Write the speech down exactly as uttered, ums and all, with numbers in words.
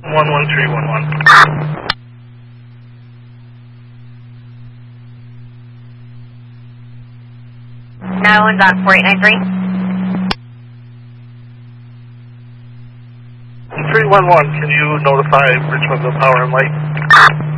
one one three one one. nine one dot four eight nine three. three one one, can you notify Richmondville Power and Light?